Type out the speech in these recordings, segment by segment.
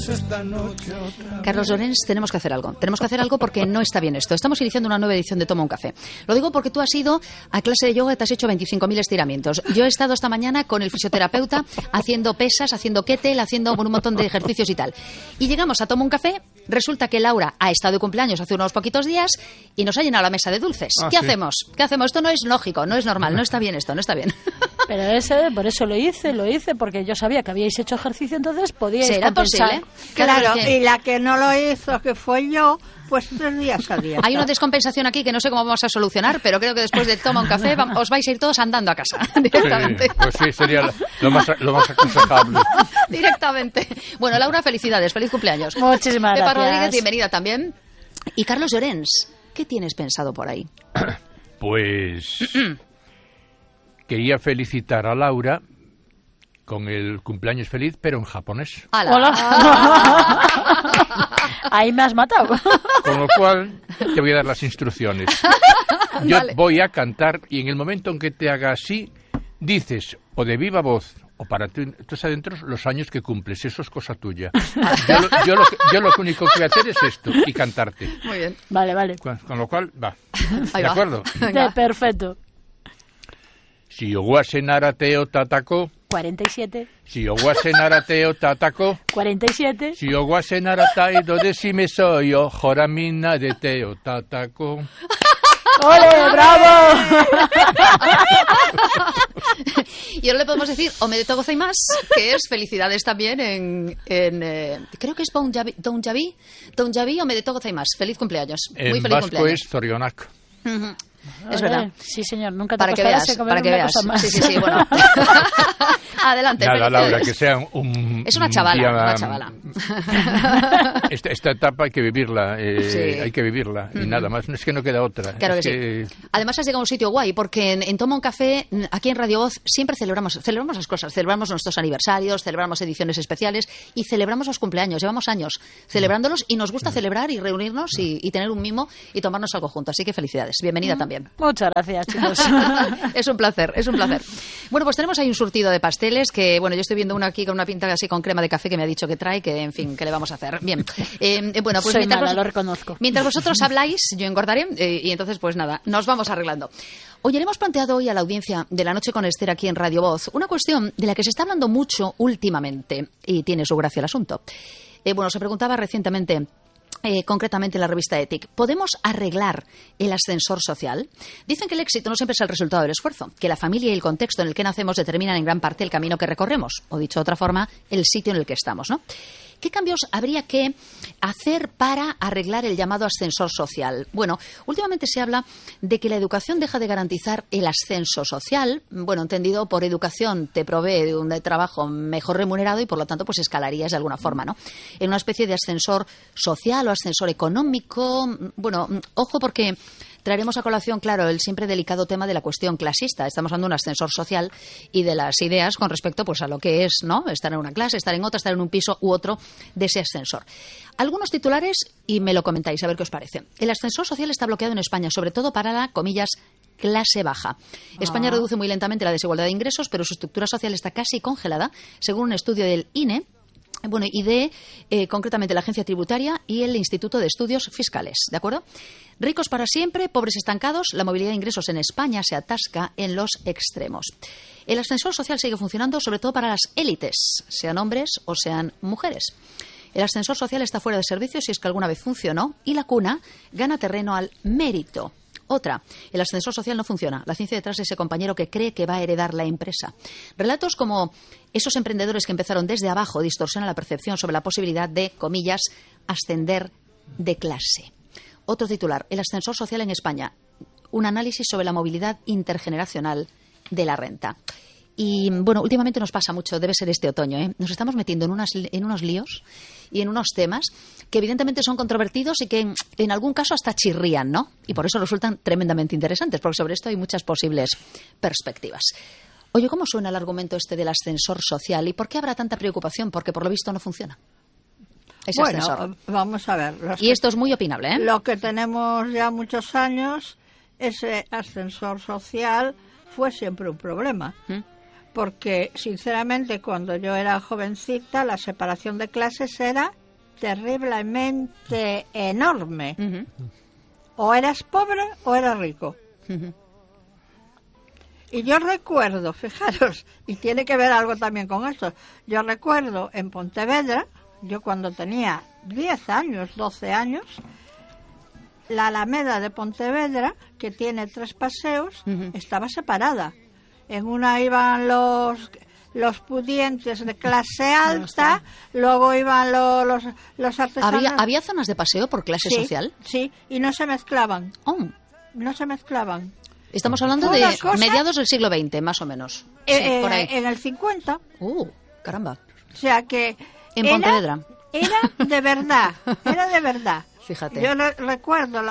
esta noche otra vez. Carlos Llorens, tenemos que hacer algo. Tenemos que hacer algo porque no está bien esto. Estamos iniciando una nueva edición de Toma un Café. Lo digo porque tú has ido a clase de yoga y te has hecho 25.000 estiramientos. Yo he estado esta mañana con el fisioterapeuta haciendo pesas, haciendo kettlebell, haciendo un montón de ejercicios y tal. Y llegamos a Toma un Café, resulta que Laura ha estado de cumpleaños hace unos poquitos días y nos ha llenado la mesa de dulces. ¿Qué hacemos? ¿Qué hacemos? Esto no es lógico, no es normal, no está bien esto, no está bien. Pero por eso lo hice, porque yo sabía que habíais hecho ejercicio, entonces podíais ¿Será compensar. posible? Claro, y la que no lo hizo, que fue yo, pues 3 días al día. Hay una descompensación aquí que no sé cómo vamos a solucionar, pero creo que después de Toma un Café os vais a ir todos andando a casa directamente. Sí, pues sí, sería lo más aconsejable. Directamente. Bueno, Laura, felicidades, feliz cumpleaños. Muchísimas Pepa gracias. Rodríguez, bienvenida también. Y Carlos Llorens, ¿qué tienes pensado por ahí? Pues quería felicitar a Laura con el cumpleaños feliz, pero en japonés. ¡Hala! Hola. Ahí me has matado. Con lo cual te voy a dar las instrucciones. Yo Vale. voy a cantar y en el momento en que te haga así, dices o de viva voz o para tú adentro los años que cumples. Eso es cosa tuya. Yo lo único que voy a hacer es esto y cantarte. Muy bien. Vale. Con lo cual, va. Ahí ¿De va. acuerdo? Venga. Perfecto. Si Owase Narateo Tatako, 47, si Owase Narateo Tatako, 47. si Owase Naratai do decime soy yo, Joramina de Teo Tatako. ¡Ole, bravo! Y ahora le podemos decir Omedeto gozaimasu, que es felicidades también en creo que es Dounjabi, Omedeto gozaimasu. Feliz cumpleaños. Muy En feliz vasco cumpleaños. es Zorionak. Ujú. Es verdad. Sí, señor, nunca te Para que acostarás veas, a comer para que una veas. cosa más. Sí, bueno. Adelante. Nada, felicidades. Laura, que sea un... Es una chavala, día, una chavala. Esta etapa hay que vivirla, Sí. hay que vivirla, y nada más, es que no queda otra. Claro es que sí. Además has llegado a un sitio guay, porque en Toma un Café, aquí en Radio Voz, siempre celebramos las cosas. Celebramos nuestros aniversarios, celebramos ediciones especiales y celebramos los cumpleaños. Llevamos años celebrándolos y nos gusta celebrar y reunirnos y tener un mimo y tomarnos algo juntos. Así que felicidades. Bienvenida también. Muchas gracias, chicos. Es un placer, es un placer. Bueno, pues tenemos ahí un surtido de pasteles que, bueno, yo estoy viendo uno aquí con una pinta así con crema de café que me ha dicho que trae, que, en fin, ¿qué le vamos a hacer? Bien. Bueno, pues Soy mala, lo reconozco. mientras vosotros habláis, yo engordaré y entonces, pues nada, nos vamos arreglando. Oye, le hemos planteado hoy a la audiencia de La Noche con Esther aquí en Radio Voz una cuestión de la que se está hablando mucho últimamente y tiene su gracia el asunto. Bueno, se preguntaba recientemente... concretamente en la revista Ethic, ¿podemos arreglar el ascensor social? Dicen que el éxito no siempre es el resultado del esfuerzo, que la familia y el contexto en el que nacemos determinan en gran parte el camino que recorremos, o dicho de otra forma, el sitio en el que estamos, ¿no? ¿Qué cambios habría que hacer para arreglar el llamado ascensor social? Bueno, últimamente se habla de que la educación deja de garantizar el ascenso social. Bueno, entendido por educación te provee de un trabajo mejor remunerado y por lo tanto pues escalarías de alguna forma, ¿no? En una especie de ascensor social o ascensor económico. Bueno, ojo porque traeremos a colación, claro, el siempre delicado tema de la cuestión clasista. Estamos hablando de un ascensor social y de las ideas con respecto pues a lo que es, ¿no? Estar en una clase, estar en otra, estar en un piso u otro de ese ascensor. Algunos titulares y me lo comentáis a ver qué os parece. El ascensor social está bloqueado en España, sobre todo para la, comillas, clase baja. España reduce muy lentamente la desigualdad de ingresos, pero su estructura social está casi congelada, según un estudio del INE. Bueno, y de concretamente la Agencia Tributaria y el Instituto de Estudios Fiscales, ¿de acuerdo? Ricos para siempre, pobres estancados, la movilidad de ingresos en España se atasca en los extremos. El ascensor social sigue funcionando sobre todo para las élites, sean hombres o sean mujeres. El ascensor social está fuera de servicio si es que alguna vez funcionó y la cuna gana terreno al mérito. Otra, el ascensor social no funciona. La ciencia detrás de ese compañero que cree que va a heredar la empresa. Relatos como esos emprendedores que empezaron desde abajo distorsionan la percepción sobre la posibilidad de, comillas, ascender de clase. Otro titular, el ascensor social en España. Un análisis sobre la movilidad intergeneracional de la renta. Y bueno, últimamente nos pasa mucho, debe ser este otoño, ¿eh? Nos estamos metiendo en unos líos y en unos temas que evidentemente son controvertidos y que en algún caso hasta chirrían, ¿no? Y por eso resultan tremendamente interesantes, porque sobre esto hay muchas posibles perspectivas. Oye, ¿cómo suena el argumento este del ascensor social y por qué habrá tanta preocupación? Porque por lo visto no funciona. Ese ascensor. Vamos a ver. Y esto es muy opinable, ¿eh? Lo que tenemos ya muchos años, ese ascensor social fue siempre un problema. Porque, sinceramente, cuando yo era jovencita, la separación de clases era terriblemente enorme. Ujú, O eras pobre o eras rico. ujú. Y yo recuerdo, fijaros, y tiene que ver algo también con esto, yo recuerdo en Pontevedra, yo cuando tenía 10 años, 12 años, la Alameda de Pontevedra, que tiene 3 paseos, Ujú. estaba separada. En una iban los pudientes de clase alta, luego iban los artesanos. ¿Había zonas de paseo por clase Sí, social? Sí, y no se mezclaban, Oh, no se mezclaban. estamos hablando Fue de una cosa- mediados del siglo XX, más o menos. Sí, por ahí. En el 50. Caramba. O sea que En Pontevedra. Era de verdad, era de verdad. Fíjate. Yo recuerdo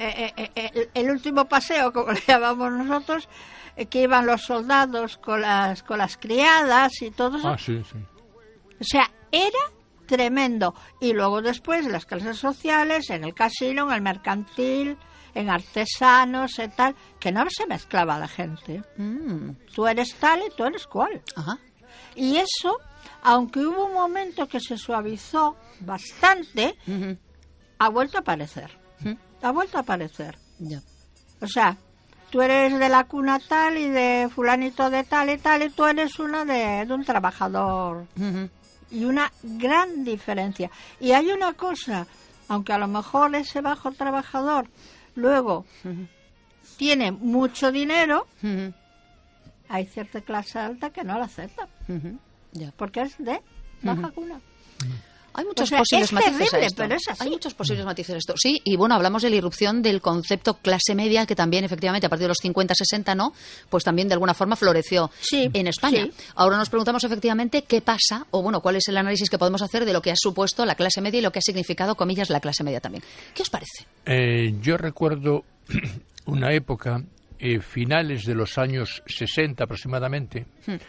el último paseo, como le llamamos nosotros, que iban los soldados con las criadas y todo eso. Ah, sí, sí. O sea, era tremendo. Y luego después las clases sociales, en el casino, en el mercantil, en artesanos y tal, que no se mezclaba la gente. Mm, Tú eres tal y tú eres cual. ajá. Y eso, aunque hubo un momento que se suavizó bastante, Ujú, ha vuelto a aparecer. ujú. Ha vuelto a aparecer. Ya. O sea, tú eres de la cuna tal y de fulanito de tal y tú eres una de un trabajador. Ujú, Y una gran diferencia. Y hay una cosa, aunque a lo mejor ese bajo trabajador luego ujú, tiene mucho dinero, ujú, hay cierta clase alta que no la acepta, ujú. Ya. porque es de baja cuna. Hay muchos O sea, posibles es matices a terrible, esto. pero es así. Hay muchos posibles matices a esto. Sí, y bueno, hablamos de la irrupción del concepto clase media, que también, efectivamente, a partir de los 50, 60, ¿no? Pues también, de alguna forma, floreció Sí, en España. sí. Ahora nos preguntamos, efectivamente, qué pasa, o bueno, cuál es el análisis que podemos hacer de lo que ha supuesto la clase media y lo que ha significado, comillas, la clase media también. ¿Qué os parece? Yo recuerdo una época, finales de los años 60 aproximadamente,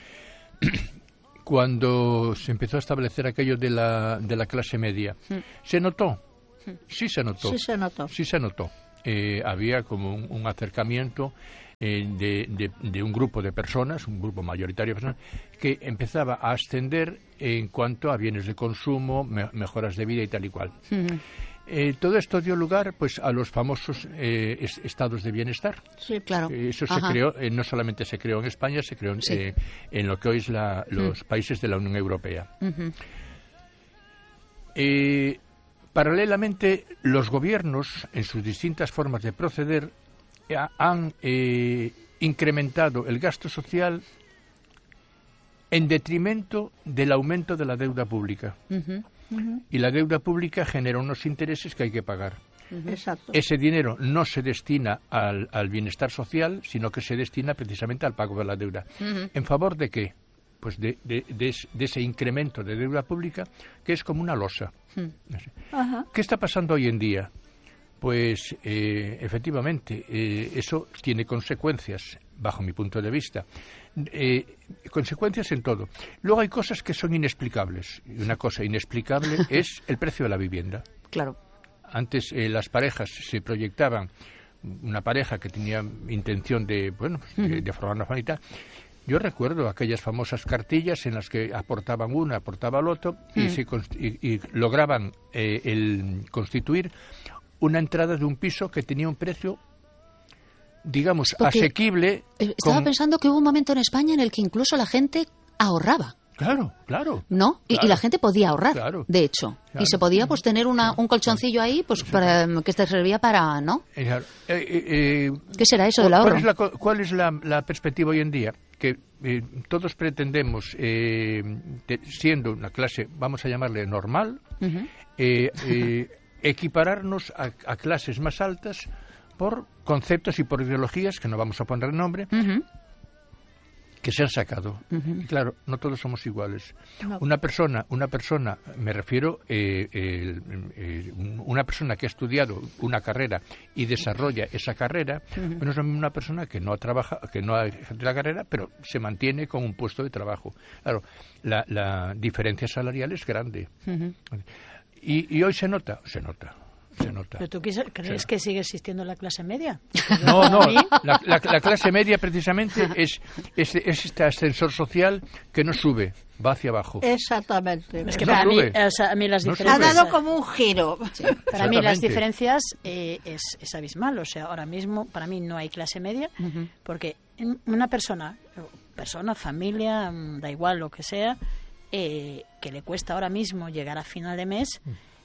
cuando se empezó a establecer aquello de la clase media. ¿Se notó? Sí se notó. Sí se notó. Sí se notó. Había como un acercamiento de un grupo de personas, un grupo mayoritario de personas, que empezaba a ascender en cuanto a bienes de consumo, mejoras de vida y tal y cual. Todo esto dio lugar pues a los famosos estados de bienestar. Sí, Claro. Eso se Ajá. creó, no solamente se creó en España, se creó Sí. en lo que hoy es los países de la Unión Europea. Ujú. Paralelamente, los gobiernos, en sus distintas formas de proceder, han incrementado el gasto social en detrimento del aumento de la deuda pública. Ujú. Y la deuda pública genera unos intereses que hay que pagar. Exacto. Ese dinero no se destina al bienestar social, sino que se destina precisamente al pago de la deuda. Ujú. ¿En favor de qué? Pues de ese incremento de deuda pública, que es como una losa. Ajá. ¿Qué está pasando hoy en día? Pues efectivamente, eso tiene consecuencias, bajo mi punto de vista. Consecuencias en todo. Luego hay cosas que son inexplicables. Y una cosa inexplicable es el precio de la vivienda. Claro. Antes las parejas se proyectaban, una pareja que tenía intención de formar una familia. Yo recuerdo aquellas famosas cartillas en las que aportaban una, aportaba el otro y lograban el constituir una entrada de un piso que tenía un precio, digamos, Porque asequible. Estaba pensando que hubo un momento en España en el que incluso la gente ahorraba. Claro, claro. ¿No? Claro. Y la gente podía ahorrar, Claro. de hecho. Claro. Y se podía pues tener un colchoncillo ahí pues para que te servía para, ¿no? ¿Qué será eso del ahorro? ¿Cuál es la perspectiva hoy en día? Que todos pretendemos, siendo una clase, vamos a llamarle normal, Ujú. equipararnos a clases más altas por conceptos y por ideologías, que no vamos a poner nombre, Ujú. que se han sacado. Ujú. Y claro, no todos somos iguales. No. Una persona, me refiero, una persona que ha estudiado una carrera y desarrolla esa carrera, no es lo mismo una persona que no trabaja, que no ha ejercido la carrera, pero se mantiene con un puesto de trabajo. Claro, la diferencia salarial es grande. Ujú. Y hoy se nota. Se nota. ¿Pero tú crees que sigue existiendo la clase media? No, la clase media precisamente es este ascensor social que no sube, va hacia abajo. Exactamente. Es que No para mí, sube. a mí las No diferencias... Ha dado como un giro. Para mí las Exactamente. diferencias es abismal. O sea, ahora mismo para mí no hay clase media, porque una persona, familia, da igual lo que sea, que le cuesta ahora mismo llegar a final de mes,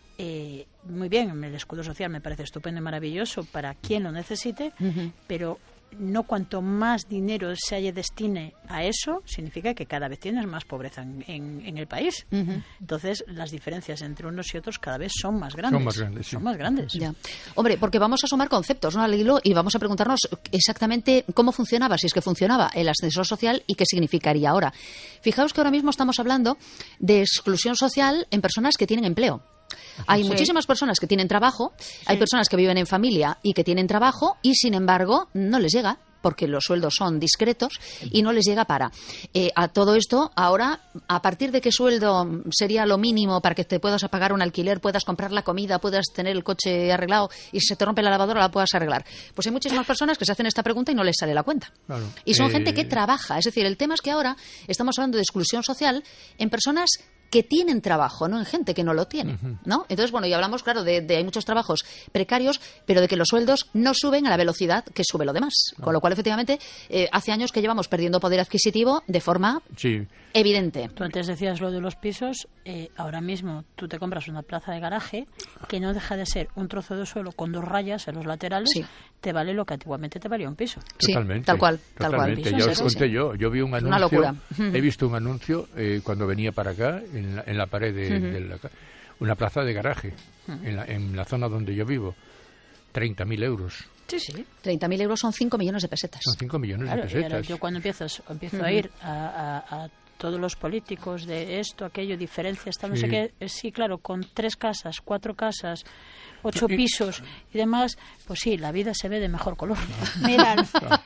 muy bien, el escudo social me parece estupendo y maravilloso para quien lo necesite, pero no cuanto más dinero se destine a eso, significa que cada vez tienes más pobreza en el país. Entonces, las diferencias entre unos y otros cada vez son más grandes. Son más grandes, sí. Son más grandes. Ya. Hombre, porque vamos a sumar conceptos, ¿no?, al hilo, y vamos a preguntarnos exactamente cómo funcionaba, si es que funcionaba el ascensor social y qué significaría ahora. Fijaos que ahora mismo estamos hablando de exclusión social en personas que tienen empleo. Hay muchísimas personas que tienen trabajo, hay personas que viven en familia y que tienen trabajo y, sin embargo, no les llega porque los sueldos son discretos y no les llega para. A todo esto, ahora, ¿a partir de qué sueldo sería lo mínimo para que te puedas pagar un alquiler, puedas comprar la comida, puedas tener el coche arreglado y si se te rompe la lavadora la puedas arreglar? Pues hay muchísimas personas que se hacen esta pregunta y no les sale la cuenta. Claro. Y son gente que trabaja. Es decir, el tema es que ahora estamos hablando de exclusión social en personas que tienen trabajo, no en gente que no lo tiene, ¿no? Entonces, bueno, y hablamos, claro, de hay muchos trabajos precarios, pero de que los sueldos no suben a la velocidad que sube lo demás. Con lo cual, efectivamente, hace años que llevamos perdiendo poder adquisitivo de forma evidente. Tú antes decías lo de los pisos, ahora mismo tú te compras una plaza de garaje que no deja de ser un trozo de suelo con 2 rayas en los laterales, te vale lo que antiguamente te valía un piso. Sí, Totalmente, tal cual. totalmente. Ya os conté yo vi un anuncio, una locura. he visto un anuncio cuando venía para acá, en la pared de una plaza de garaje, en la zona donde yo vivo, 30.000 euros. Sí, sí. 30.000 euros son 5 millones de pesetas. Son 5 millones Claro, de y ahora pesetas. yo cuando empiezo a ir a todos los políticos de esto, aquello, diferencias, tal, no sé qué, sí, claro, con 3 casas, 4 casas, 8 pisos y demás, pues sí, la vida se ve de mejor color. Mirad,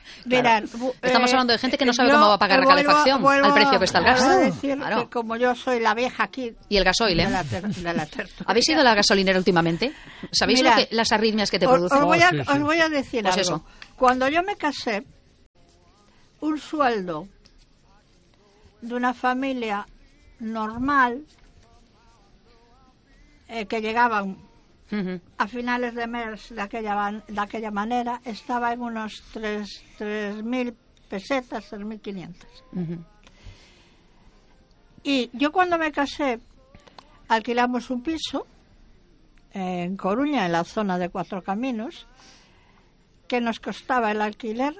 Estamos hablando de gente que no sabe cómo va a pagar la calefacción al precio que está el gas. Vuelvo a decir Claro. que como yo soy la vieja aquí Y el gasoil, ¿eh? de la tertulia. ¿Habéis ido a la gasolinera últimamente? ¿Sabéis Mirad, las arritmias que te os producen? os voy a decir Pues algo. eso. Cuando yo me casé, un sueldo de una familia normal que llegaban a finales de mes de aquella manera estaba en unos 3.000 pesetas, 3.500. Y yo cuando me casé alquilamos un piso en Coruña, en la zona de Cuatro Caminos, que nos costaba el alquiler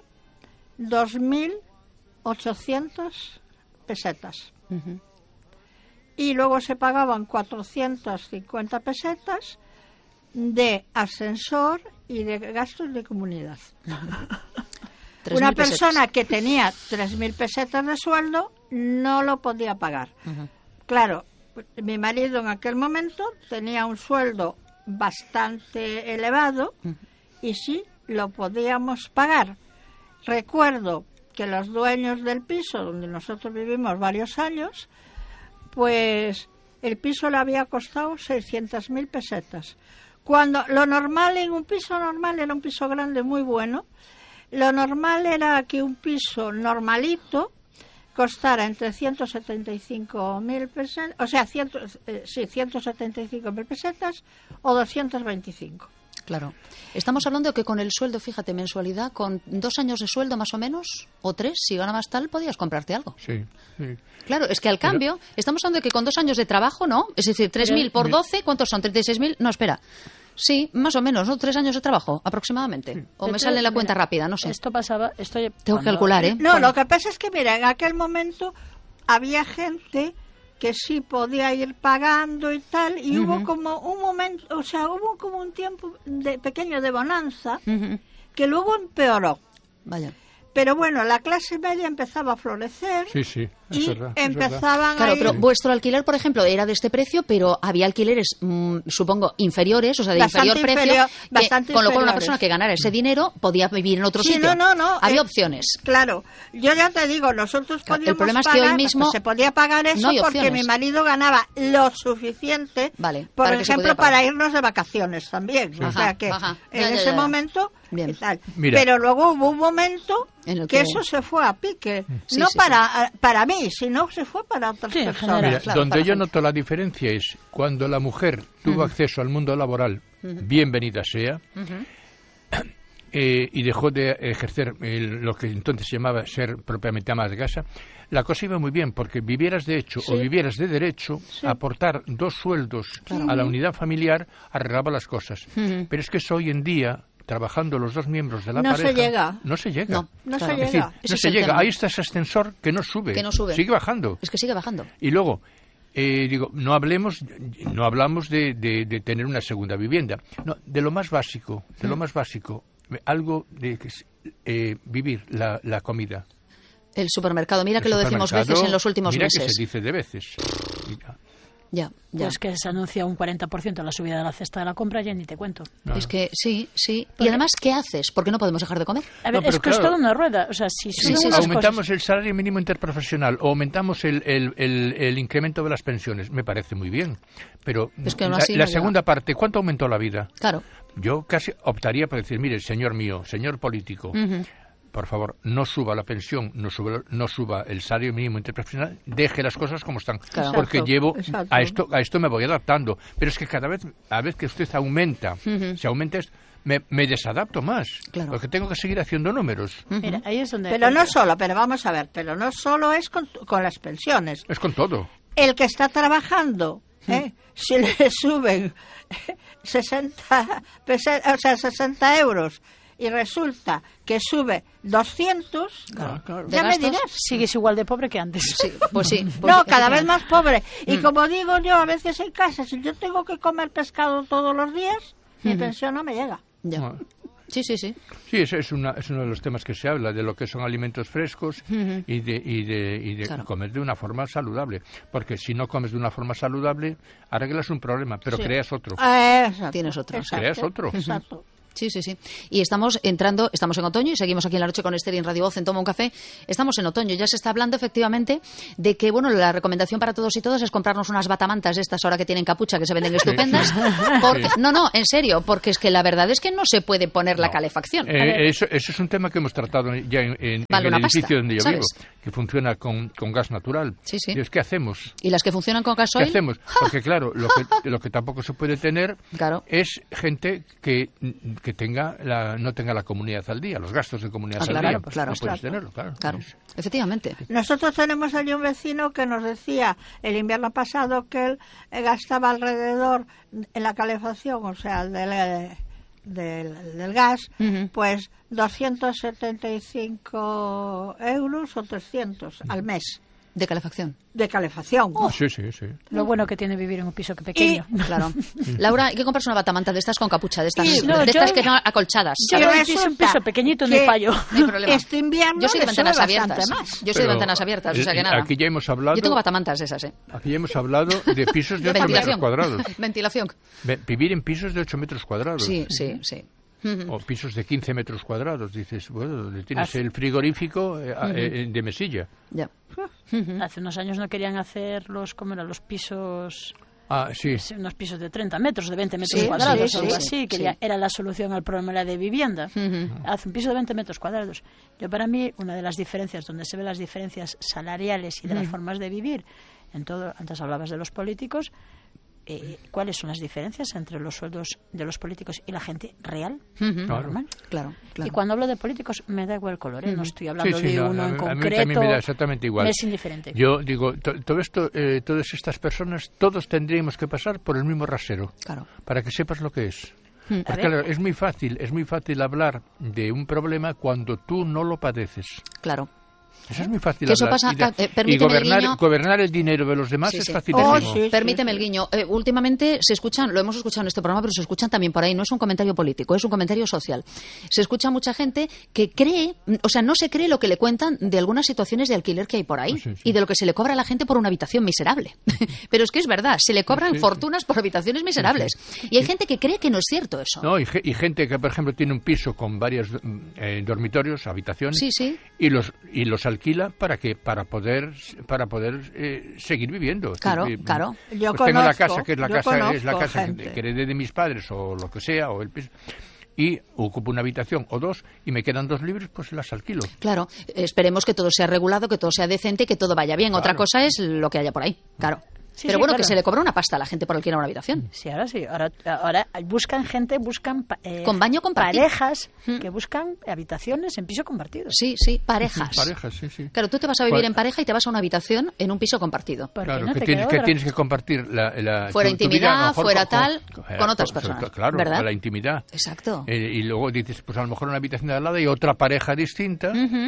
2.800 pesetas. Y luego se pagaban 450 pesetas de ascensor y de gastos de comunidad. Una persona que tenía 3.000 pesetas de sueldo no lo podía pagar. Claro, mi marido en aquel momento tenía un sueldo bastante elevado y sí lo podíamos pagar. Recuerdo que los dueños del piso donde nosotros vivimos varios años, pues el piso le había costado 600.000 pesetas. Cuando lo normal en un piso normal era un piso grande muy bueno, lo normal era que un piso normalito costara entre 175.000 pesetas, o sea, 175.000 pesetas o 225. Claro. Estamos hablando de que con el sueldo, fíjate, mensualidad, con 2 años de sueldo más o menos, o 3, si ganabas tal, podías comprarte algo. Sí. Claro, es que al cambio, estamos hablando de que con 2 años de trabajo, ¿no? Es decir, 3.000 por 12, ¿cuántos son? 36.000. No, espera. Sí, más o menos, ¿no? 3 años de trabajo, aproximadamente. O me sale la cuenta rápida, no sé. Esto pasaba... Tengo que calcular, ¿eh? No, lo que pasa es que, mira, en aquel momento había gente que sí podía ir pagando y tal, y hubo como un momento, o sea, hubo como un tiempo pequeño de bonanza que luego empeoró. Vaya. Pero bueno, la clase media empezaba a florecer. Sí. y verdad, empezaban Claro, a ir... pero vuestro alquiler, por ejemplo, era de este precio, pero había alquileres, supongo, inferiores, o sea, de Bastante inferior precio, bastante con lo cual una inferiores. persona que ganara ese dinero podía vivir en otro Sí, sitio. no. Había opciones. Claro, yo ya te digo, nosotros Claro, el podíamos problema es que pagar, hoy mismo se podía pagar eso no hay porque opciones. mi marido ganaba lo suficiente, Vale, por para que se ejemplo, pudiera pagar. para irnos de vacaciones también. O Ajá, sea que ajá. en Ya, ese ya. momento Bien. y tal. Mira. Pero luego hubo un momento En el que que- eso se fue a pique, Sí, no sí, para mí, sino se fue para otras Sí, en personas. general. Mira, claro, donde para yo gente. noto la diferencia es cuando la mujer tuvo acceso al mundo laboral, bienvenida sea, y dejó de ejercer lo que entonces se llamaba ser propiamente ama de casa, la cosa iba muy bien, porque vivieras de hecho o vivieras de derecho, aportar 2 sueldos a la unidad familiar arreglaba las cosas. Pero es que eso hoy en día, trabajando los 2 miembros de la No se pareja, llega. no se llega. No Claro. se Es decir, llega. Ese no es se el llega. tema. Ahí está ese ascensor que no sube. Que no sube. Sigue bajando. Es que sigue bajando. Y luego, no hablamos de tener una segunda vivienda. No, de lo más básico, algo de vivir la comida. El supermercado, mira que El lo decimos supermercado, veces en los últimos mira meses. que se dice de veces. Mira, Ya. Pues que se anuncia un 40% la subida de la cesta de la compra, ya ni te cuento. no. Es que sí. Y además, ¿qué haces? Porque no podemos dejar de comer. A No, ver, pero es que es claro. toda una rueda. O sea, si suben sí, unas aumentamos cosas... el salario mínimo interprofesional o aumentamos el incremento de las pensiones. Me parece muy bien. Pero Es que aún la, así la no segunda parte, ¿cuánto aumentó la vida? Claro. Yo casi optaría por decir, mire, señor mío, señor político, por favor, no suba la pensión, no suba el salario mínimo interprofesional, deje las cosas como están. Claro. Porque Exacto. a esto me voy adaptando. Pero es que cada vez que usted aumenta, se aumenta esto, me desadapto más. Claro. Porque tengo que seguir haciendo números. Mira, ahí es donde... Pero no solo, pero vamos a ver, pero no solo es con las pensiones. Es con todo. El que está trabajando, si le suben 60 euros y resulta que sube 200, De ya me gastos, dirás. Sigues igual de pobre que antes. Sí, pues sí. No, cada vez más pobre. Y como digo yo, a veces en casa, si yo tengo que comer pescado todos los días, mi pensión no me llega. Ya. Sí. Sí, es uno de los temas que se habla, de lo que son alimentos frescos y de Claro. comer de una forma saludable. Porque si no comes de una forma saludable, arreglas un problema, pero creas otro. Exacto, Tienes otro. Creas otro. Exacto. Sí. Y estamos en otoño y seguimos aquí en La Noche con Esther y en Radio Voz en Toma un Café. Estamos en otoño, ya se está hablando efectivamente de que, bueno, la recomendación para todos y todas es comprarnos unas batamantas de estas ahora que tienen capucha, que se venden estupendas. Porque, no, en serio, porque es que la verdad es que no se puede poner la calefacción. Eso es un tema que hemos tratado ya en Vale el una edificio pasta, donde yo ¿sabes? vivo, que funciona con gas natural. Sí. Y es, ¿qué hacemos? ¿Y las que funcionan con ¿Qué gasoil? hacemos? Porque claro, lo que tampoco se puede tener Claro. es gente que no tenga la comunidad al día, los gastos de comunidad al claro, día. claro, no puedes claro. tenerlo, claro. Claro, efectivamente. Nosotros tenemos allí un vecino que nos decía el invierno pasado que él gastaba alrededor en la calefacción, o sea, del gas, pues 275 euros o 300 al mes De calefacción. de calefacción. Sí. Lo bueno que tiene vivir en un piso pequeño. Claro. Laura, hay que comprarse una batamanta de estas con capucha, de estas, Sí, no, de estas yo- que son acolchadas. Yo Pero no es un resulta piso pequeñito, no que hay fallo. No hay problema. Este invierno Yo soy de le sube ventanas bastante abiertas. más. Yo soy de Pero, ventanas abiertas, o sea que nada. Aquí ya hemos hablado. Yo tengo batamantas de esas, ¿eh? Aquí ya hemos hablado de pisos de De 8 metros ventilación. cuadrados. Ventilación. Vivir en pisos de 8 metros cuadrados. Sí. O pisos de 15 metros cuadrados. Dices, bueno, le tienes el frigorífico de mesilla. Ya. Hace unos años no querían hacer los pisos... Ah, sí. Unos pisos de 30 metros, de 20 metros Sí, cuadrados, sí, algo sí, así, que sí. ya era la solución al problema de vivienda. Hace un piso de 20 metros cuadrados. Yo, para mí, una de las diferencias, donde se ven las diferencias salariales y de las formas de vivir, antes hablabas de los políticos, ¿cuáles son las diferencias entre los sueldos de los políticos y la gente real? Normal. Claro. Y cuando hablo de políticos, me da igual el color, no estoy hablando Sí, de no, uno en a mí concreto. también me da exactamente igual. Me es indiferente. Yo digo, todas estas personas, todos tendríamos que pasar por el mismo rasero. Claro. Para que sepas lo que es. A Porque ver. claro, es muy fácil hablar de un problema cuando tú no lo padeces. Claro. Eso es muy fácil. Que eso hablar. pasa, Y permíteme el guiño. gobernar el dinero de los demás Sí, es sí. facilísimo. Sí. Permíteme el guiño. Últimamente se escuchan, lo hemos escuchado en este programa, pero se escuchan también por ahí. No es un comentario político, es un comentario social. Se escucha mucha gente que cree, o sea, no se cree lo que le cuentan de algunas situaciones de alquiler que hay por ahí Sí. y de lo que se le cobra a la gente por una habitación miserable. Pero es que es verdad, se le cobran fortunas por habitaciones miserables. Y hay gente que cree que no es cierto eso. No, y gente que, por ejemplo, tiene un piso con varios dormitorios, habitaciones, Sí. y los alquila para poder seguir viviendo. Claro, Es decir, claro. Yo pues tengo la conozco, casa que es la yo casa gente. que heredé de mis padres o lo que sea, o el piso, y ocupo una habitación o dos y me quedan 2 libres, pues las alquilo. Claro, esperemos que todo sea regulado, que todo sea decente, que todo vaya bien. Otra Claro. cosa es lo que haya por ahí, claro. Sí, Pero sí, bueno, claro. que se le cobra una pasta a la gente por alquilar una habitación. Sí, ahora buscan Con baño compartido. parejas que buscan habitaciones en piso compartido. Sí, parejas. Parejas, sí. Claro, tú te vas a vivir Pues- en pareja y te vas a una habitación en un piso compartido. Porque Claro, no que te tienes, queda que otra. tienes que compartir la Fuera tu vida, intimidad, a lo mejor fuera tal, con otras personas, Claro, ¿verdad? la intimidad. Exacto. Y luego dices, pues a lo mejor una habitación de al lado y otra pareja distinta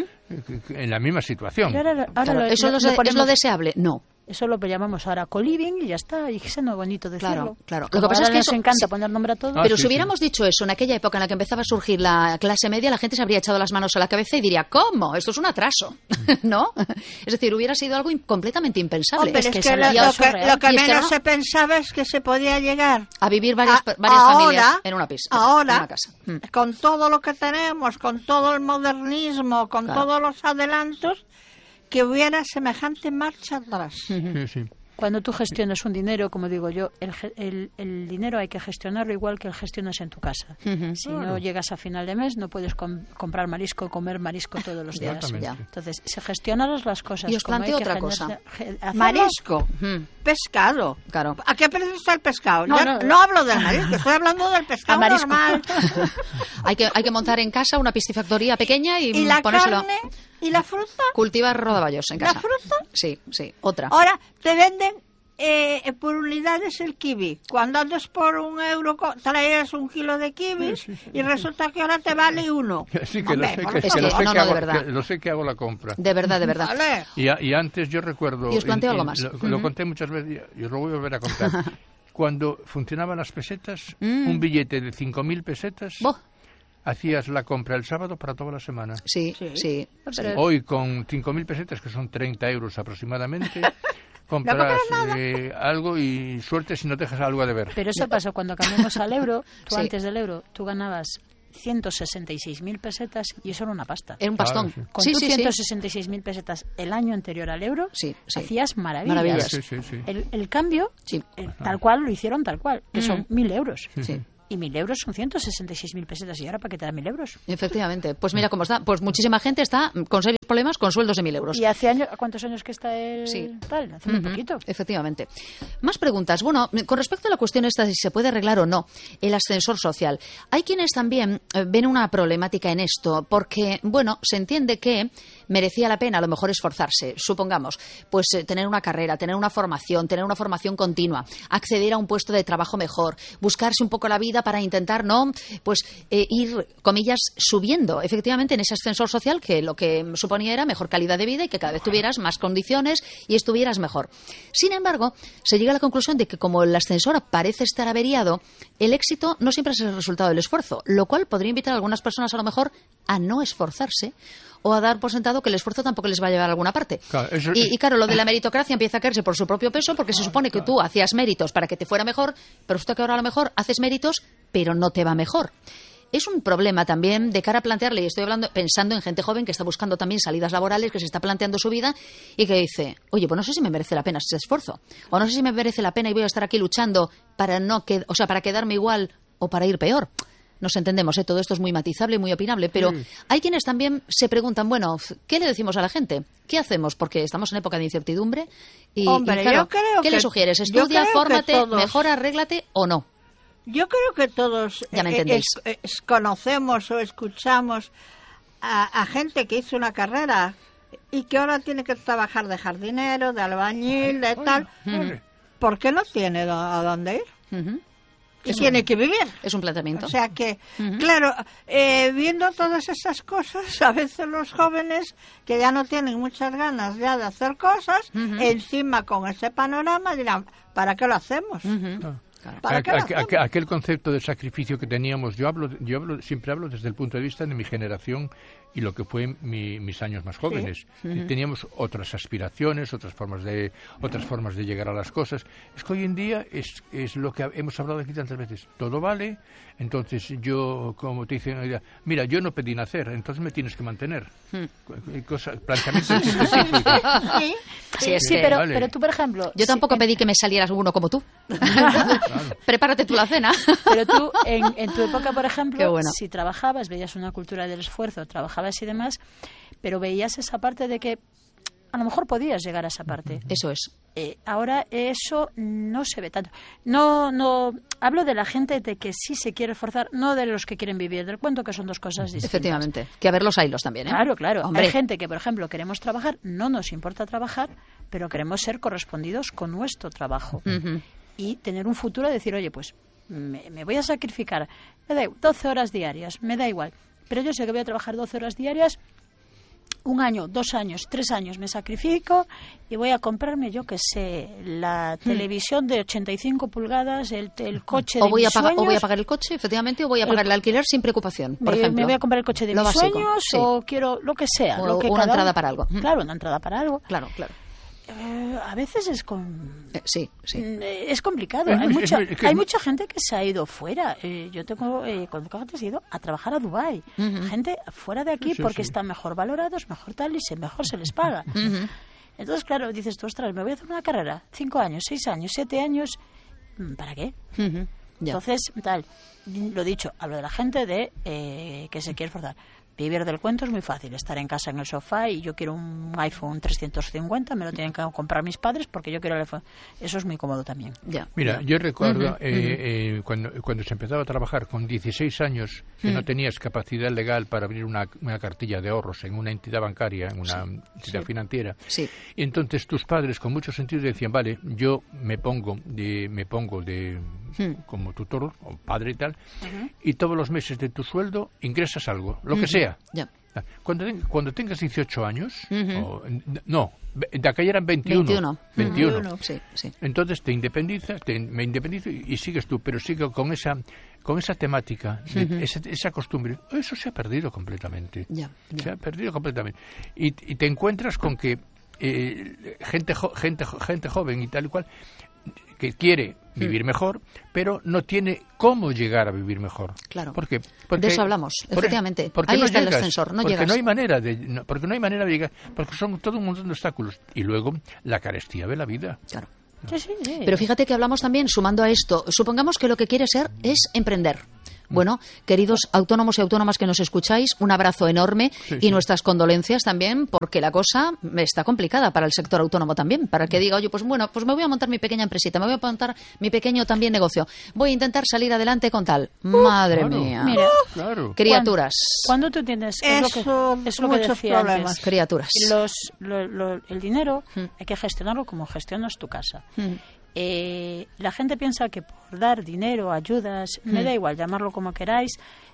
en la misma situación. Y ahora Claro, ¿eso lo es lo ponemos- deseable? No. Eso lo llamamos ahora co-living y ya está. Y es no bonito decirlo. Claro. Lo Como que pasa es ahora que nos eso- encanta sí. poner nombre a todo. Pero sí, si hubiéramos dicho eso en aquella época en la que empezaba a surgir la clase media, la gente se habría echado las manos a la cabeza y diría, ¿cómo? Esto es un atraso, ¿no? Es decir, hubiera sido algo completamente impensable. Hombre, Es es que que es lo algo que surreal. Y es que menos no. se pensaba es que se podía llegar A vivir varias ahora, familias en una piso, en ahora, una casa. con todo lo que tenemos, con todo el modernismo, con Claro. todos los adelantos, que hubiera semejante marcha atrás. Sí. Cuando tú gestionas un dinero, como digo yo, el dinero hay que gestionarlo igual que el gestionas en tu casa. Si no llegas a final de mes, no puedes comprar marisco, comer marisco todos los días. Exactamente. Ya. Entonces, se gestionarás las cosas. Y os como hay planteo que otra cosa. hacerlo. Marisco, Ujú. pescado. Claro. ¿A qué precio está el pescado? No, Yo no. no hablo del marisco, estoy hablando del pescado marisco. normal. Hay que montar en casa una piscifactoría pequeña y, ¿Y la ponérselo. carne? ¿Y la fruta? Cultivar rodaballos en ¿La casa. fruta? Sí, otra. Ahora te venden por unidades el kiwi. Cuando antes por €1 traes 1 kilo de kiwi y resulta que ahora te vale 1. Sí, que lo Hombre, sé, por que favor. lo sé No, que de hago, verdad. que lo sé que hago la compra. De verdad. Vale. Y antes yo recuerdo... Y os planteo algo más. Lo conté muchas veces y os lo voy a volver a contar. Cuando funcionaban las pesetas, un billete de 5.000 pesetas, Buah. hacías la compra el sábado para toda la semana. Sí. Pero- Hoy con 5.000 pesetas, que son 30 euros aproximadamente, compras algo y suerte si no te dejas algo a deber. Pero eso pasó cuando cambiamos al euro. Tú Sí. antes del euro, tú ganabas 166.000 pesetas y eso era una pasta. Era un pastón. Claro, sí. Con tus 166.000 pesetas el año anterior al euro, Sí. hacías maravillas. Maravillas. Sí. El cambio, Sí. tal cual, lo hicieron tal cual, que son 1.000 euros. Sí. Y 1.000 euros son 166.000 pesetas. ¿Y ahora para qué te dan 1.000 euros? Efectivamente. Pues mira cómo está. Pues muchísima gente está con serios problemas con sueldos de 1.000 euros. ¿Y hace años, cuántos años que está el Sí. tal? Hace muy Ujú, poquito. Efectivamente. Más preguntas. Bueno, con respecto a la cuestión esta de si se puede arreglar o no el ascensor social, hay quienes también ven una problemática en esto, porque, bueno, se entiende que merecía la pena a lo mejor esforzarse, supongamos, pues tener una carrera, tener una formación continua, acceder a un puesto de trabajo mejor, buscarse un poco la vida para intentar, ¿no? Pues ir, comillas, subiendo efectivamente en ese ascensor social, que lo que suponía era mejor calidad de vida y que cada vez tuvieras más condiciones y estuvieras mejor. Sin embargo, se llega a la conclusión de que como el ascensor parece estar averiado, el éxito no siempre es el resultado del esfuerzo, lo cual podría invitar a algunas personas a lo mejor a no esforzarse o a dar por sentado que el esfuerzo tampoco les va a llevar a alguna parte. Claro, Y claro, lo de la meritocracia empieza a caerse por su propio peso, porque se supone que tú hacías méritos para que te fuera mejor, pero resulta que ahora a lo mejor haces méritos, pero no te va mejor. Es un problema también de cara a plantearle, y estoy pensando en gente joven que está buscando también salidas laborales, que se está planteando su vida y que dice, oye, pues no sé si me merece la pena ese esfuerzo, o no sé si me merece la pena y voy a estar aquí luchando para para quedarme igual o para ir peor. Nos entendemos, todo esto es muy matizable y muy opinable, pero hay quienes también se preguntan, bueno, ¿qué le decimos a la gente? ¿Qué hacemos? Porque estamos en época de incertidumbre y, Hombre, claro, yo creo ¿qué le que- sugieres? yo ¿Estudia, creo que fórmate, todos- mejora, arréglate o no? Yo creo que todos Ya me entendéis. conocemos o escuchamos a gente que hizo una carrera y que ahora tiene que trabajar de jardinero, de albañil, de tal. ¿Por qué no tiene a dónde ir? Ujú. y tiene que vivir. Es un planteamiento. O sea que, claro, viendo todas esas cosas, a veces los jóvenes que ya no tienen muchas ganas ya de hacer cosas, encima con ese panorama dirán, ¿para qué lo hacemos? ¿Para qué lo hacemos? Aquel concepto de sacrificio que teníamos, siempre hablo desde el punto de vista de mi generación y lo que fue mis años más jóvenes. Teníamos otras aspiraciones, otras formas de llegar a las cosas. Es que hoy en día es lo que hemos hablado aquí tantas veces. Todo vale, entonces yo, como te dicen, mira, yo no pedí nacer, entonces me tienes que mantener. Planteamientos Sí, pero tú, por ejemplo... Yo tampoco pedí que me salieras uno como tú. Claro. Prepárate tú la cena. Pero tú, en tu época, por ejemplo, Qué bueno. si trabajabas, veías una cultura del esfuerzo, trabajabas y demás, pero veías esa parte de que a lo mejor podías llegar a esa parte. Eso es. Ahora eso no se ve tanto. No hablo de la gente de que sí se quiere esforzar, no de los que quieren vivir del cuento, que son dos cosas distintas. Efectivamente. Que a ver los hilos también, ¿eh? Claro. Hombre. Hay gente que, por ejemplo, queremos trabajar, no nos importa trabajar, pero queremos ser correspondidos con nuestro trabajo. Y tener un futuro de decir, oye, pues me voy a sacrificar, me da 12 horas diarias, me da igual, pero yo sé que voy a trabajar 12 horas diarias, 1 año, 2 años, 3 años me sacrifico y voy a comprarme, yo que sé, la televisión de 85 pulgadas, el coche de mis sueños. O voy a pagar el coche, efectivamente, o voy a pagar el alquiler sin preocupación, por ejemplo. Me voy a comprar el coche de mis sueños, sí. O quiero lo que sea. O una entrada para algo. Claro, una entrada para algo. Claro. A veces es sí. Es complicado. Hay mucha gente que se ha ido fuera. Yo tengo contactos que he ido a trabajar a Dubái. Gente fuera de aquí porque están mejor valorados, mejor tal, y mejor se les paga. Entonces, claro, dices tú, ostras, me voy a hacer una carrera, 5 años, 6 años, 7 años, ¿para qué? Entonces, tal, lo dicho, hablo de la gente de que se quiere esforzar. Vivir del cuento es muy fácil, estar en casa en el sofá y yo quiero un iPhone 350, me lo tienen que comprar mis padres porque yo quiero el iPhone. Eso es muy cómodo también. Mira, yo recuerdo cuando se empezaba a trabajar con 16 años, que no tenías capacidad legal para abrir una cartilla de ahorros en una entidad bancaria, en una entidad financiera. Sí. Y entonces tus padres, con mucho sentido, decían, vale, yo me pongo como tutor o padre y tal, y todos los meses de tu sueldo ingresas algo, lo que sea. Ya. Cuando tengas 18 años, de aquella eran 21. Sí. Entonces te independizas, me independizo y sigues tú, pero sigo con esa temática, esa costumbre. Eso se ha perdido completamente. Se ha perdido completamente. Y te encuentras con que gente joven y tal y cual que quiere vivir mejor, pero no tiene cómo llegar a vivir mejor. Claro. ¿Por qué? De eso hablamos, efectivamente. Porque ahí no está llegas, el ascensor, no porque llegas. no hay manera de llegar, porque son todo un montón de obstáculos. Y luego la carestía de la vida. Claro. Sí. Pero fíjate que hablamos también, sumando a esto, supongamos que lo que quieres ser es emprender. Bueno, queridos autónomos y autónomas que nos escucháis, un abrazo enorme y nuestras condolencias también, porque la cosa está complicada para el sector autónomo también, para el que diga, oye, pues bueno, pues me voy a montar mi pequeña empresita, me voy a montar mi pequeño también negocio, voy a intentar salir adelante con tal. Madre mía. Mira, criaturas. Cuando tú tienes es lo que decía antes, criaturas. El dinero hay que gestionarlo como gestionas tu casa. La gente piensa que por dar dinero, ayudas, me da igual, llamarlo como queráis,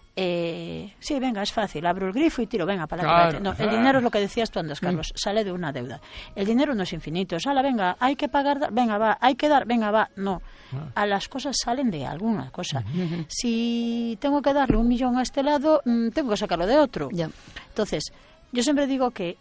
sí, venga, es fácil, abro el grifo y tiro, venga, para adelante. No, el dinero es lo que decías tú antes, Carlos, sale de una deuda. El dinero no es infinito, venga, hay que pagar, venga, va, hay que dar, venga, va, no. A las cosas salen de alguna cosa. Si tengo que darle 1 millón a este lado, tengo que sacarlo de otro. Entonces, yo siempre digo que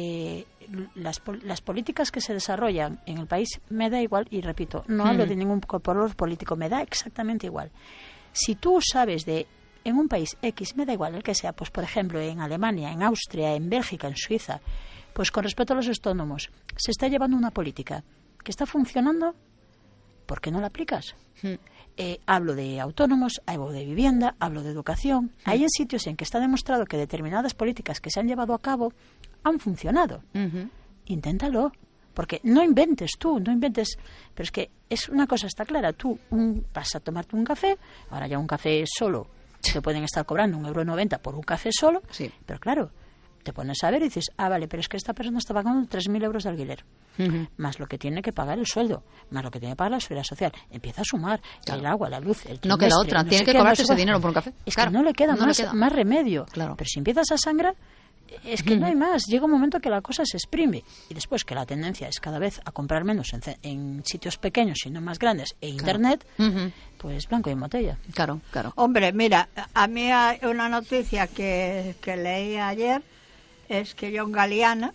las políticas que se desarrollan en el país me da igual, y repito, no hablo de ningún color político, me da exactamente igual. Si tú sabes en un país X, me da igual el que sea, pues por ejemplo en Alemania, en Austria, en Bélgica, en Suiza, pues con respecto a los autónomos, se está llevando una política que está funcionando, ¿por qué no la aplicas? Hablo de autónomos, hablo de vivienda, hablo de educación. Hay en sitios en que está demostrado que determinadas políticas que se han llevado a cabo han funcionado. Inténtalo, porque no inventes, pero es que es una cosa está clara, tú vas a tomarte un café, ahora ya un café solo te pueden estar cobrando 1,90 € por un café solo, pero claro, te pones a ver y dices, vale, pero es que esta persona está pagando 3.000 euros de alquiler, más lo que tiene que pagar el sueldo, más lo que tiene que pagar la seguridad social. Empieza a sumar el agua, la luz, el trimestre, no queda otra, tiene que cobrarse ese dinero por un café. Es claro, que no le queda, más remedio. Claro. Pero si empiezas a sangrar, es que no hay más. Llega un momento que la cosa se exprime. Y después que la tendencia es cada vez a comprar menos en sitios pequeños y no más grandes, e Internet, pues blanco y en botella. Claro. Hombre, mira, a mí hay una noticia que leí ayer, es que John Galliana,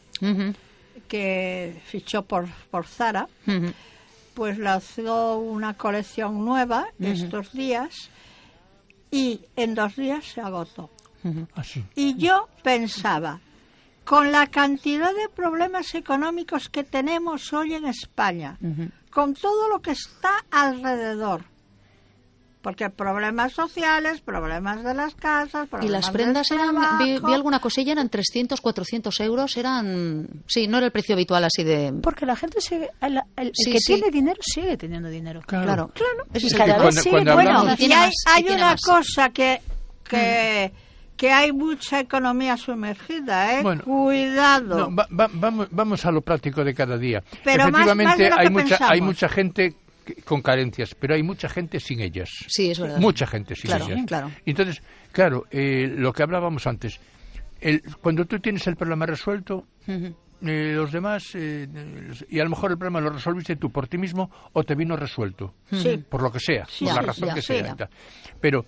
que fichó por Zara, pues lanzó una colección nueva estos días y en 2 días se agotó. Así. Y yo pensaba, con la cantidad de problemas económicos que tenemos hoy en España, con todo lo que está alrededor, porque problemas sociales, problemas de las casas, problemas y las prendas eran, vi alguna cosilla, eran 300, 400 euros, sí, no era el precio habitual así de... Porque la gente sigue, el que tiene dinero sigue teniendo dinero. Claro. Eso es cada vez sigue. Bueno, y hay tiene una más. cosa que hay mucha economía sumergida, Bueno, cuidado. No, vamos a lo práctico de cada día. Pero efectivamente más de lo que hay pensamos. mucha gente con carencias, pero hay mucha gente sin ellas. Sí, es verdad. Mucha gente sin ellas. Claro. Entonces, claro, lo que hablábamos antes, cuando tú tienes el problema resuelto, los demás, y a lo mejor el problema lo resolviste tú por ti mismo o te vino resuelto, por lo que sea, por la razón que sea. Pero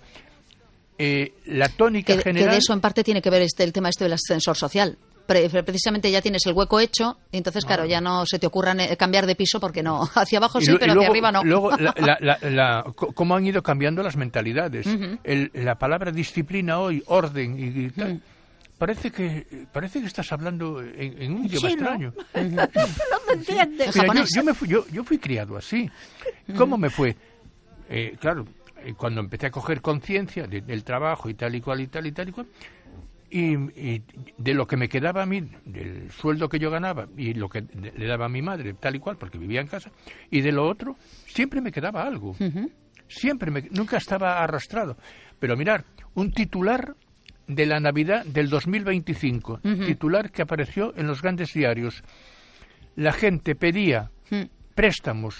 la tónica general... Que de eso en parte tiene que ver el tema del ascensor social. Precisamente ya tienes el hueco hecho, y entonces, claro, ya no se te ocurra cambiar de piso porque no. Hacia abajo sí, pero hacia arriba no. Luego, cómo han ido cambiando las mentalidades. La palabra disciplina hoy, orden y tal... Parece que estás hablando en un idioma extraño. No te entiendes. Mira, yo fui criado así. ¿Cómo me fue? Claro, cuando empecé a coger conciencia del trabajo y tal y cual, y de lo que me quedaba a mí, del sueldo que yo ganaba y lo que le daba a mi madre, tal y cual, porque vivía en casa, y de lo otro, siempre me quedaba algo. Nunca estaba arrastrado. Pero mirar, un titular de la Navidad del 2025, titular que apareció en los grandes diarios. La gente pedía préstamos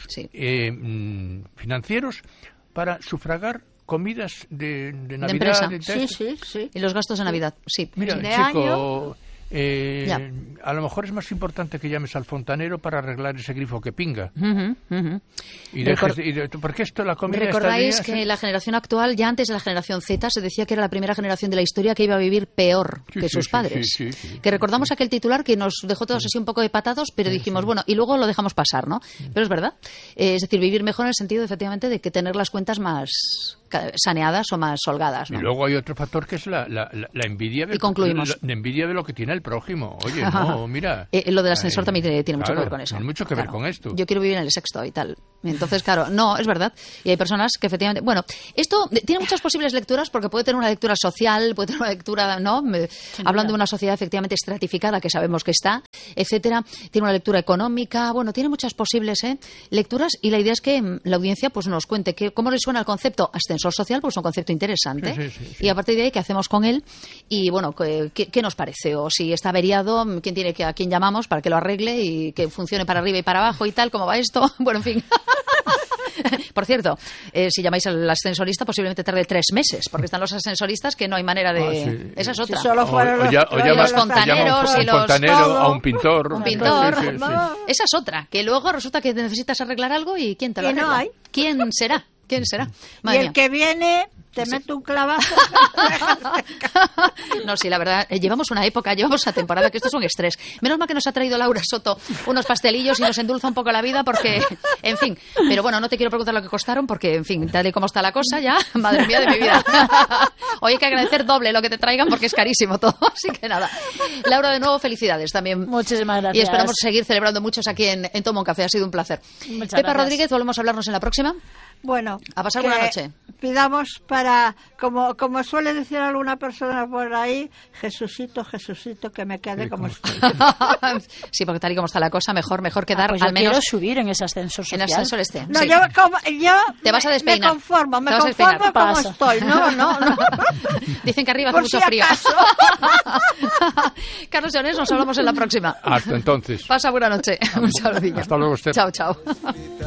financieros para sufragar comidas de Navidad. Sí. Y los gastos de Navidad, sí. Mira, de chico, a lo mejor es más importante que llames al fontanero para arreglar ese grifo que pinga. Porque esto, la comida... ¿Recordáis que la generación actual, ya antes de la generación Z, se decía que era la primera generación de la historia que iba a vivir peor que sus padres? Sí. Que recordamos aquel titular que nos dejó todos así un poco de patados, pero dijimos, bueno, y luego lo dejamos pasar, ¿no? Pero es verdad. Es decir, vivir mejor en el sentido, efectivamente, de que tener las cuentas más saneadas o más holgadas, ¿no? Y luego hay otro factor que es la envidia de, y concluimos. La envidia de lo que tiene el prójimo. Oye, no, mira... lo del ascensor también tiene mucho que ver con eso. Tiene mucho que ver con esto. Yo quiero vivir en el sexto y tal. Entonces, claro, no, es verdad. Y hay personas que efectivamente... Bueno, esto tiene muchas posibles lecturas porque puede tener una lectura social, puede tener una lectura, ¿no? Hablando de una sociedad efectivamente estratificada que sabemos que está, etcétera. Tiene una lectura económica. Bueno, tiene muchas posibles lecturas y la idea es que la audiencia pues nos cuente cómo le suena el concepto ascensor social, pues es un concepto interesante. Sí. Y a partir de ahí, ¿qué hacemos con él? Y bueno, ¿qué nos parece? O si está averiado, ¿a quién llamamos para que lo arregle y que funcione para arriba y para abajo y tal? ¿Cómo va esto? Bueno, en fin. Por cierto, si llamáis al ascensorista posiblemente tarde 3 meses, porque están los ascensoristas que no hay manera de... Esa es otra. Si solo fueron los fontaneros y los... fontanero, a un pintor. Un pintor. Sí. Esa es otra, que luego resulta que necesitas arreglar algo y ¿quién te lo arregla? No hay. ¿Quién será? Y el que viene te mete un clavazo. No, sí, la verdad, llevamos una temporada que esto es un estrés. Menos mal que nos ha traído Laura Soto unos pastelillos y nos endulza un poco la vida porque, en fin, pero bueno, no te quiero preguntar lo que costaron porque, en fin, tal y como está la cosa ya, madre mía de mi vida. Hoy hay que agradecer doble lo que te traigan porque es carísimo todo, así que nada. Laura, de nuevo, felicidades también. Muchísimas gracias. Y esperamos seguir celebrando muchos aquí en Toma un Café, ha sido un placer. Muchas Pepa gracias. Rodríguez, volvemos a hablarnos en la próxima. Bueno, a pasar buena noche. pidamos para, como suele decir alguna persona por ahí, Jesucito, Jesucito, que me quede como estoy. Sí, porque tal y como está la cosa, mejor quedar Pues al yo menos quiero subir en ese ascensor social. en el ascensor este. No, Sí. yo Te vas a me despeinar. conformo Te vas a despeinar. como Pasa. estoy. No. Dicen que arriba hace Por mucho si frío. acaso. Carlos Llanes, nos hablamos en la próxima. Hasta entonces. Pasa buena noche. Un saludillo. Hasta luego, Esther. Chao, chao.